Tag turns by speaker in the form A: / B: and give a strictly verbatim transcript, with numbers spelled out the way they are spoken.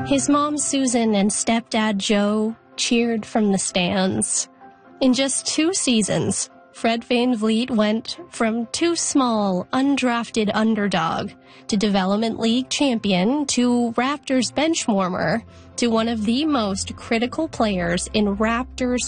A: His mom, Susan, and stepdad, Joe, cheered from the stands. In just two seasons, Fred VanVleet went from too small, undrafted underdog to Development League champion to Raptors bench warmer to one of the most critical players in Raptors